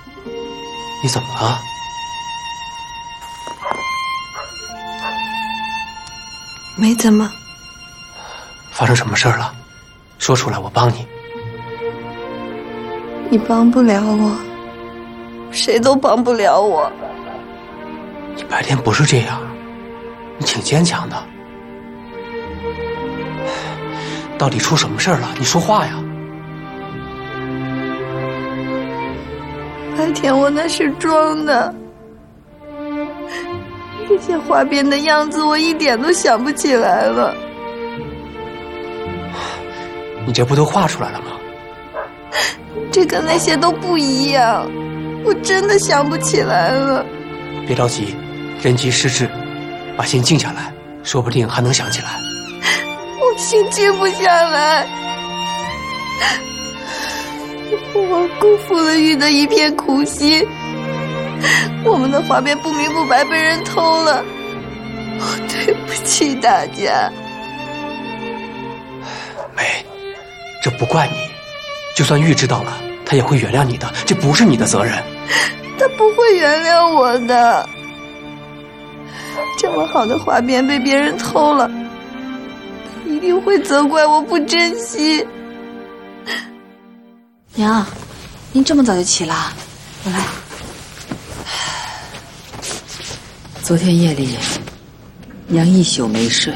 你怎么了？ 没怎么。 发生什么事了？说出来，我帮你。 你帮不了我，谁都帮不了我。 你白天不是这样，你挺坚强的。到底出什么事了？你说话呀！ 白天我那是装的，这些花边的样子我一点都想不起来了。 你这不都画出来了吗？ 这跟那些都不一样，我真的想不起来了。 别着急，人急失智，把心静下来，说不定还能想起来。 我心静不下来，我辜负了玉的一片苦心，我们的花边不明不白被人偷了，我对不起大家。 梅，这不怪你，就算玉知道了，他也会原谅你的，这不是你的责任。 他不会原谅我的，这么好的花边被别人偷了，他一定会责怪我不珍惜。 娘，您这么早就起了？我来。昨天夜里，娘一宿没睡。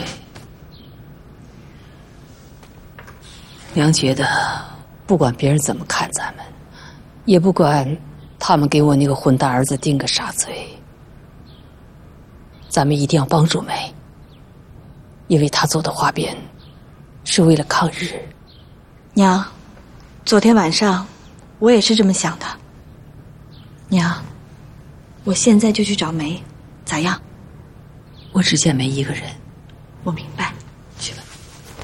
娘觉得，不管别人怎么看咱们，也不管他们给我那个混蛋儿子定个啥罪，咱们一定要帮助梅，因为她做的花边是为了抗日。 娘，昨天晚上我也是这么想的。娘，我现在就去找梅，咋样？ 我只见梅一个人。 我明白。 去吧。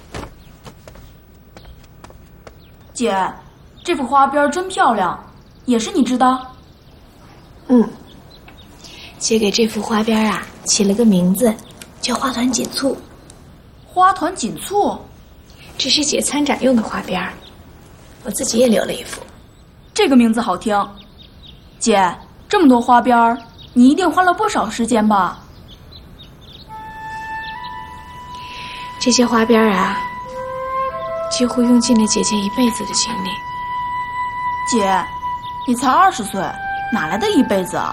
姐，这幅花边真漂亮，也是你织的？ 嗯，姐给这幅花边啊起了个名字，叫花团锦簇。 花团锦簇， 这是姐参展用的花边，我自己也留了一幅。 这个名字好听。姐，这么多花边，你一定花了不少时间吧？ 这些花边啊，几乎用尽了姐姐一辈子的精力。 姐，你才20岁，哪来的一辈子啊？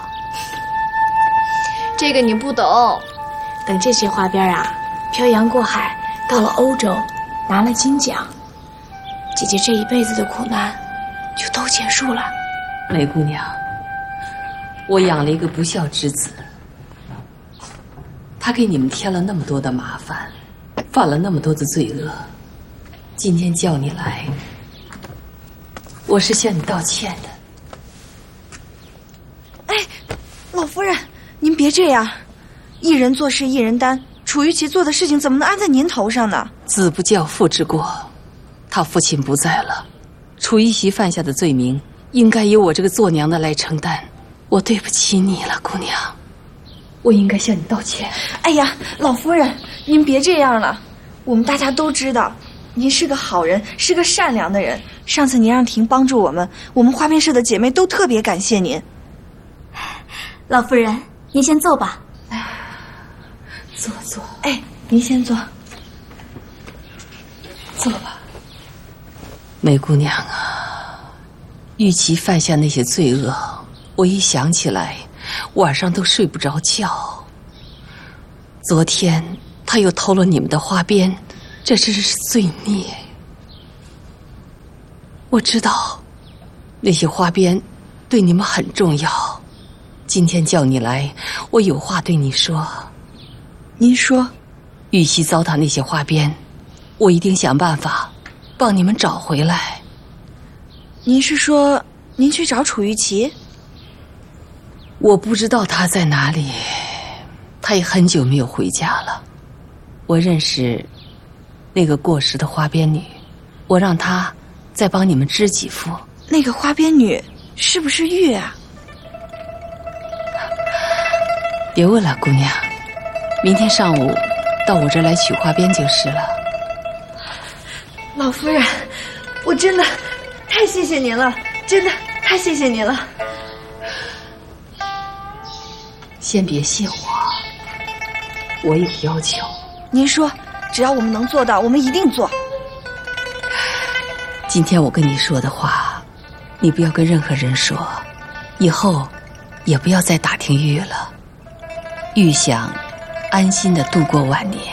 这个你不懂。等这些花边啊漂洋过海到了欧洲，拿了金奖，姐姐这一辈子的苦难就都结束了。 梅姑娘，我养了一个不孝之子，他给你们添了那么多的麻烦，犯了那么多的罪恶，今天叫你来，我是向你道歉的。 哎，老夫人，您别这样，一人做事一人担，楚玉琪做的事情怎么能安在您头上呢？ 子不教父之过，他父亲不在了，楚一席犯下的罪名应该由我这个做娘的来承担。我对不起你了，姑娘，我应该向你道歉。 哎呀，老夫人，您别这样了，我们大家都知道您是个好人，是个善良的人。上次您让婷帮助我们花边社的姐妹都特别感谢您。 老夫人，您先坐吧。 坐坐。 哎，您先坐。 坐吧。梅姑娘啊，玉琪犯下那些罪恶，我一想起来，晚上都睡不着觉。昨天他又偷了你们的花边，这真是罪孽。我知道那些花边对你们很重要，今天叫你来，我有话对你说。 您说。 玉琪糟蹋那些花边，我一定想办法帮你们找回来。 您是说您去找楚玉琪？ 我不知道他在哪里，他也很久没有回家了。我认识那个过时的花边女，我让她再帮你们织几幅。 那个花边女是不是玉啊？ 别问了，姑娘，明天上午到我这儿来取花边就是了。 老夫人，我真的太谢谢您了，真的太谢谢您了。 先别谢我有要求。 您说，只要我们能做到，我们一定做。 今天我跟你说的话，你不要跟任何人说，以后也不要再打听玉了。玉想安心的度过晚年。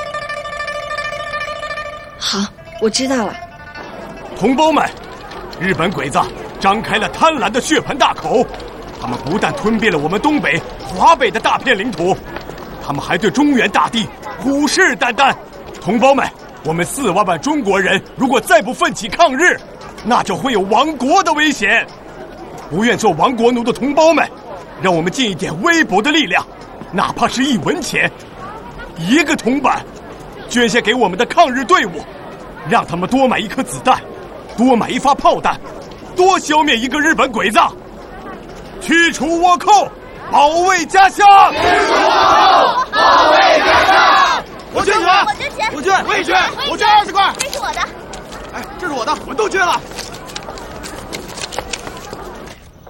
好，我知道了。 同胞们，日本鬼子张开了贪婪的血盆大口，他们不但吞并了我们东北、华北的大片领土，他们还对中原大地虎视眈眈。同胞们，我们4万万中国人如果再不奋起抗日，那就会有亡国的危险。不愿做亡国奴的同胞们，让我们尽一点微薄的力量，哪怕是1文钱，1个铜板，捐献给我们的抗日队伍，让他们多买1颗子弹，多买1发炮弹，多消灭1个日本鬼子，驱除倭寇，保卫家乡。驱除倭寇，保卫家乡。 我捐钱，我捐钱，我捐，我也捐，我捐20块。 这是我的， 哎，这是我的，我都捐了。